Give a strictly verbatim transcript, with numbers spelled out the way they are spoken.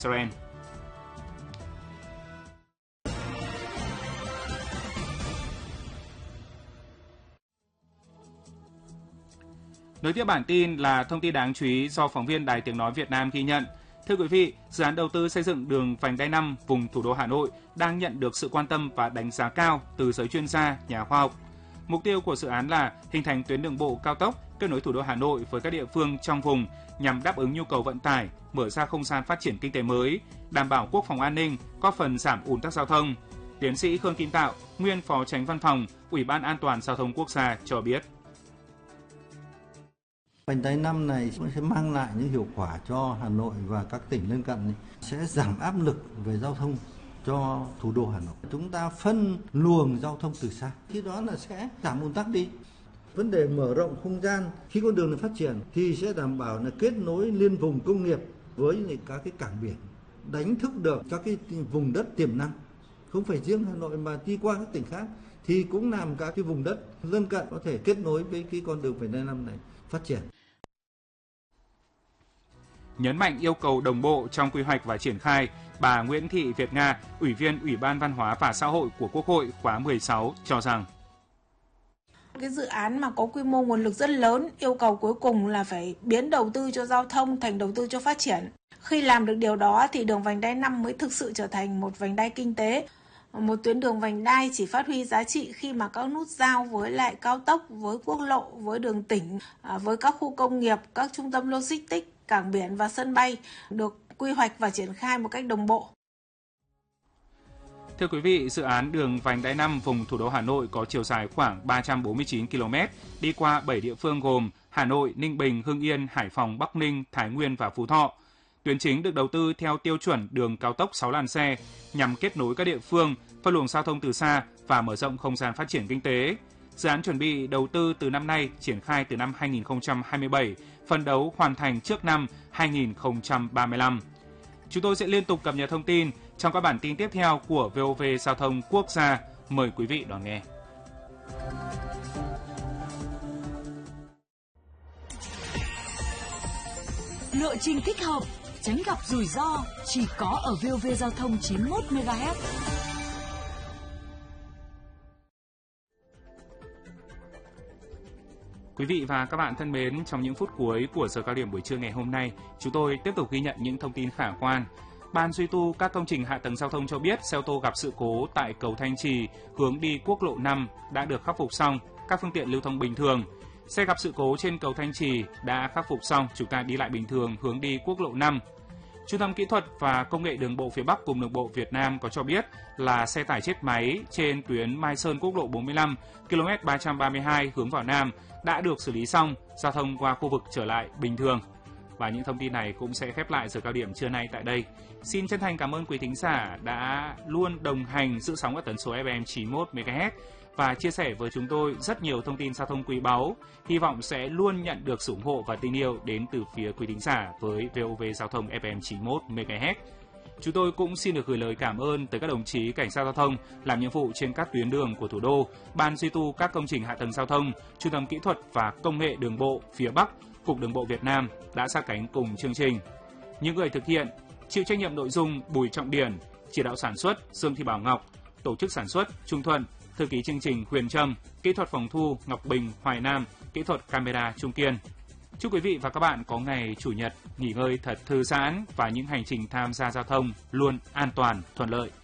Israel. Nối tiếp bản tin là thông tin đáng chú ý do phóng viên Đài Tiếng Nói Việt Nam ghi nhận. Thưa quý vị, dự án đầu tư xây dựng đường vành đai năm vùng thủ đô Hà Nội đang nhận được sự quan tâm và đánh giá cao từ giới chuyên gia, nhà khoa học. Mục tiêu của dự án là hình thành tuyến đường bộ cao tốc kết nối thủ đô Hà Nội với các địa phương trong vùng nhằm đáp ứng nhu cầu vận tải, mở ra không gian phát triển kinh tế mới, đảm bảo quốc phòng an ninh, góp phần giảm ùn tắc giao thông. Tiến sĩ Khương Kim Tạo, nguyên Phó Chánh Văn phòng Ủy ban An toàn Giao thông Quốc gia cho biết. Vành đai năm này sẽ mang lại những hiệu quả cho Hà Nội và các tỉnh lân cận, sẽ giảm áp lực về giao thông cho thủ đô Hà Nội. Chúng ta phân luồng giao thông từ xa, khi đó là sẽ giảm ùn tắc đi. Vấn đề mở rộng không gian khi con đường này phát triển thì sẽ đảm bảo là kết nối liên vùng công nghiệp với các cái cảng biển, đánh thức được các cái vùng đất tiềm năng, không phải riêng Hà Nội mà đi qua các tỉnh khác thì cũng làm các cái vùng đất lân cận có thể kết nối với cái con đường vành đai năm này phát triển. Nhấn mạnh yêu cầu đồng bộ trong quy hoạch và triển khai, bà Nguyễn Thị Việt Nga, Ủy viên Ủy ban Văn hóa và Xã hội của Quốc hội khóa mười sáu cho rằng cái dự án mà có quy mô nguồn lực rất lớn, yêu cầu cuối cùng là phải biến đầu tư cho giao thông thành đầu tư cho phát triển. Khi làm được điều đó thì đường vành đai năm mới thực sự trở thành một vành đai kinh tế. Một tuyến đường vành đai chỉ phát huy giá trị khi mà các nút giao với lại cao tốc, với quốc lộ, với đường tỉnh, với các khu công nghiệp, các trung tâm logistics, cảng biển và sân bay được quy hoạch và triển khai một cách đồng bộ. Thưa quý vị, dự án đường vành đai năm vùng thủ đô Hà Nội có chiều dài khoảng ba trăm bốn mươi chín ki lô mét, đi qua bảy địa phương gồm Hà Nội, Ninh Bình, Hưng Yên, Hải Phòng, Bắc Ninh, Thái Nguyên và Phú Thọ. Tuyến chính được đầu tư theo tiêu chuẩn đường cao tốc sáu làn xe, nhằm kết nối các địa phương, phân luồng giao thông từ xa và mở rộng không gian phát triển kinh tế. Dự án chuẩn bị đầu tư từ năm nay, triển khai từ năm hai nghìn không trăm hai mươi bảy, phấn đấu hoàn thành trước năm hai nghìn không trăm ba mươi lăm. Chúng tôi sẽ liên tục cập nhật thông tin trong các bản tin tiếp theo của vê o vê Giao thông Quốc gia. Mời quý vị đón nghe. Lộ trình thích hợp, tránh gặp rủi ro chỉ có ở vê o vê Giao thông chín mươi mốt mê ga héc. Quý vị và các bạn thân mến, trong những phút cuối của giờ cao điểm buổi trưa ngày hôm nay, chúng tôi tiếp tục ghi nhận những thông tin khả quan. Ban duy tu các công trình hạ tầng giao thông cho biết xe ô tô gặp sự cố tại cầu Thanh Trì hướng đi quốc lộ năm đã được khắc phục xong, các phương tiện lưu thông bình thường. Xe gặp sự cố trên cầu Thanh Trì đã khắc phục xong, chúng ta đi lại bình thường hướng đi quốc lộ năm. Trung tâm Kỹ thuật và Công nghệ Đường bộ phía Bắc Cục Đường bộ Việt Nam có cho biết là xe tải chết máy trên tuyến Mai Sơn quốc lộ bốn mươi lăm, ki lô mét ba trăm ba mươi hai hướng vào Nam đã được xử lý xong, giao thông qua khu vực trở lại bình thường. Và những thông tin này cũng sẽ khép lại giờ cao điểm trưa nay tại đây. Xin chân thành cảm ơn quý thính giả đã luôn đồng hành giữ sóng ở tần số ép em chín mươi mốt mê ga héc và chia sẻ với chúng tôi rất nhiều thông tin giao thông quý báu. Hy vọng sẽ luôn nhận được sự ủng hộ và tin yêu đến từ phía quý thính giả với vê o vê Giao thông ép em chín mươi mốt mê ga héc. Chúng tôi cũng xin được gửi lời cảm ơn tới các đồng chí cảnh sát giao thông làm nhiệm vụ trên các tuyến đường của thủ đô, Ban duy tu các công trình hạ tầng giao thông, Trung tâm Kỹ thuật và Công nghệ Đường bộ phía Bắc, Cục Đường bộ Việt Nam đã sát cánh cùng chương trình. Những người thực hiện, chịu trách nhiệm nội dung Bùi Trọng Điển, chỉ đạo sản xuất Dương Thị Bảo Ngọc, tổ chức sản xuất Trung Thuận, thư ký chương trình Huyền Trâm, kỹ thuật phòng thu Ngọc Bình, Hoài Nam, kỹ thuật camera Trung Kiên. Chúc quý vị và các bạn có ngày Chủ nhật nghỉ ngơi thật thư giãn và những hành trình tham gia giao thông luôn an toàn, thuận lợi.